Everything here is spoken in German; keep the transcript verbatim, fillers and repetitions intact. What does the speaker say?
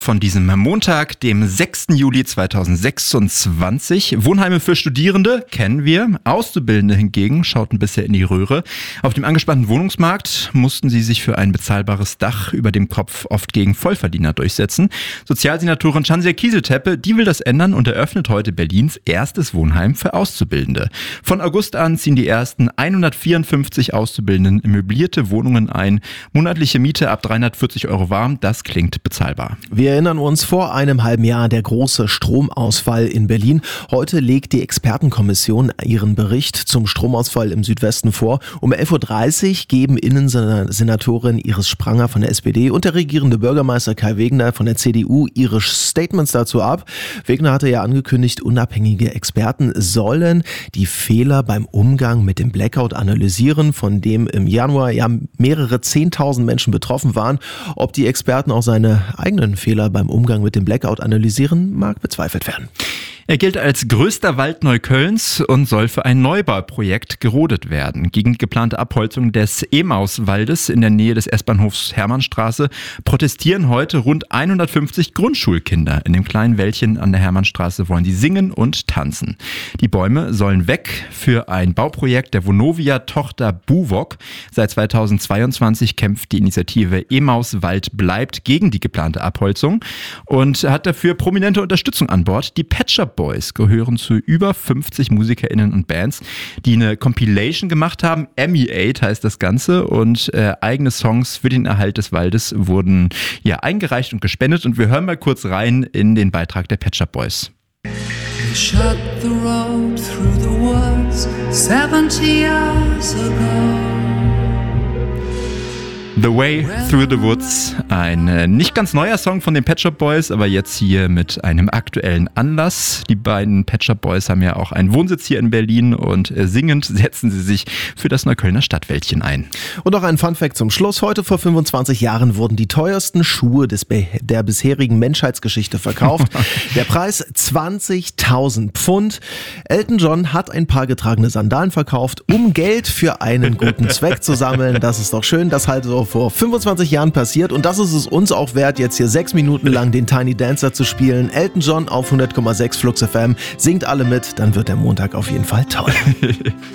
Von diesem Montag, dem sechsten Juli zweitausendsechsundzwanzig. Wohnheime für Studierende kennen wir. Auszubildende hingegen schauten bisher in die Röhre. Auf dem angespannten Wohnungsmarkt mussten sie sich für ein bezahlbares Dach über dem Kopf oft gegen Vollverdiener durchsetzen. Sozialsenatorin Schanzer Kieseltepe, die will das ändern und eröffnet heute Berlins erstes Wohnheim für Auszubildende. Von August an ziehen die ersten hundertvierundfünfzig Auszubildenden in möblierte Wohnungen ein. Monatliche Miete ab dreihundertvierzig Euro warm, das klingt bezahlbar. Wir erinnern uns, vor einem halben Jahr der große Stromausfall in Berlin. Heute legt die Expertenkommission ihren Bericht zum Stromausfall im Südwesten vor. Um elf Uhr dreißig geben Innensenatorin Iris Spranger von der S P D und der regierende Bürgermeister Kai Wegner von der C D U ihre Statements dazu ab. Wegner hatte ja angekündigt, unabhängige Experten sollen die Fehler beim Umgang mit dem Blackout analysieren, von dem im Januar ja mehrere Zehntausend Menschen betroffen waren. Ob die Experten auch seine eigenen Fehler beim Umgang mit dem Blackout analysieren, mag bezweifelt werden. Er gilt als größter Wald Neuköllns und soll für ein Neubauprojekt gerodet werden. Gegen die geplante Abholzung des Emauswaldes in der Nähe des S-Bahnhofs Hermannstraße protestieren heute rund hundertfünfzig Grundschulkinder. In dem kleinen Wäldchen an der Hermannstraße wollen sie singen und tanzen. Die Bäume sollen weg für ein Bauprojekt der Vonovia-Tochter Buwog. Seit zweitausendzweiundzwanzig kämpft die Initiative Emauswald bleibt gegen die geplante Abholzung und hat dafür prominente Unterstützung an Bord. Die Pet Shop Boys gehören zu über fünfzig MusikerInnen und Bands, die eine Compilation gemacht haben. Emmy Aid heißt das Ganze und äh, eigene Songs für den Erhalt des Waldes wurden ja eingereicht und gespendet und wir hören mal kurz rein in den Beitrag der Pet Shop Boys. We shot the road through the woods seventy years ago. The Way Through the Woods, ein äh, nicht ganz neuer Song von den Pet Shop Boys, aber jetzt hier mit einem aktuellen Anlass. Die beiden Pet Shop Boys haben ja auch einen Wohnsitz hier in Berlin und äh, singend setzen sie sich für das Neuköllner Stadtwäldchen ein. Und noch ein Funfact zum Schluss. Heute vor fünfundzwanzig Jahren wurden die teuersten Schuhe des Be- der bisherigen Menschheitsgeschichte verkauft. Der Preis zwanzigtausend Pfund. Elton John hat ein paar getragene Sandalen verkauft, um Geld für einen guten Zweck zu sammeln. Das ist doch schön, dass halt so vor fünfundzwanzig Jahren passiert und das ist es uns auch wert, jetzt hier sechs Minuten lang den Tiny Dancer zu spielen. Elton John auf hundert Komma sechs Flux F M, singt alle mit, dann wird der Montag auf jeden Fall toll.